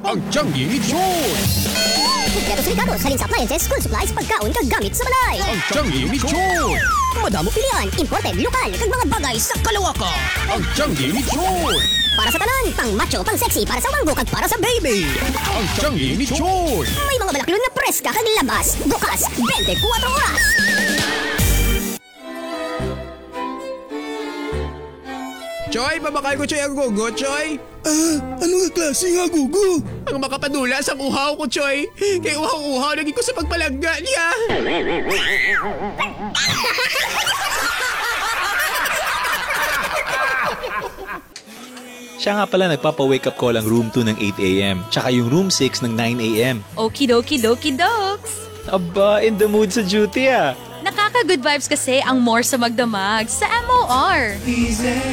Ang Changi ni Choy! Kompleto silikado, salin sa appliances, school supplies, pagkaon, kagamit sa balay. Ang Changi ni Choy! Madamo pilihan, imported, lokal, kag mga bagay sa kalawakan. Ang Changi ni Choy! Para sa tanan, pang macho, pang sexy, para sa wanggo, kag para sa baby. Ang Changi ni Choy! May mga balakilon na preska, kag labas, bukas, 24 oras. Choy, babakal ko Choy ang gugo, Choy! Ano nga klase nga, Gugo? Ang makapadula sa uhaw ko, Choy! Kaya uhaw-uhaw lagi ko sa pagpalagga niya! Siya nga pala nagpapa-wake up call ang room 2 ng 8 a.m. Tsaka yung room 6 ng 9 a.m. Okidoki doki dokes. Aba, in the mood sa duty ah. Nakaka-good vibes kasi ang more sa magdamag sa MOR.